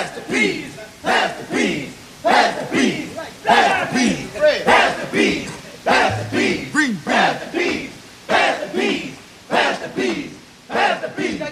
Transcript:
Pass the peas. Pass the peas. Pass the peas. Pass the peas. Pass the peas. Pass the peas. Pass the peas. Pass the peas. Pass the peas. Pass the peas.